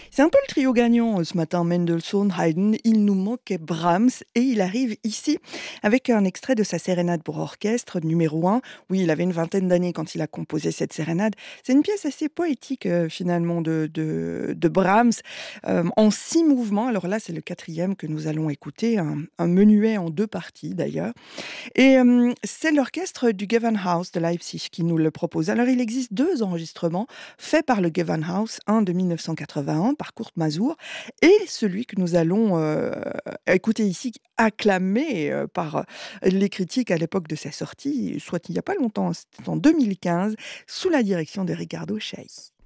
C'est un peu le trio gagnant ce matin, Mendelssohn, Haydn, il nous manquait Brahms et il arrive ici avec un extrait de sa sérénade pour orchestre numéro 1. Oui, il avait une vingtaine d'années quand il a composé cette sérénade. C'est une pièce assez poétique finalement de Brahms en 6 mouvements. Alors là, c'est le quatrième que nous allons écouter, un menuet en 2 parties d'ailleurs. Et c'est l'orchestre du Gewandhaus de Leipzig qui nous le propose. Alors il existe 2 enregistrements faits par le Gewandhaus, un de 1981 par Kurt Masur et celui que nous allons, écouter ici, acclamé, par, les critiques à l'époque de sa sortie, soit il y a pas longtemps, c'était en 2015, sous la direction de Riccardo Chailly.